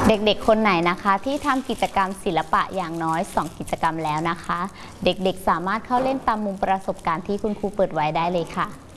เด็กๆคนไหนนะคะที่ทำกิจกรรมศิลปะอย่างน้อย2กิจกรรมแล้วนะคะเด็กๆสามารถเข้าเล่นตามมุมประสบการณ์ที่คุณครูเปิดไว้ได้เลยค่ะ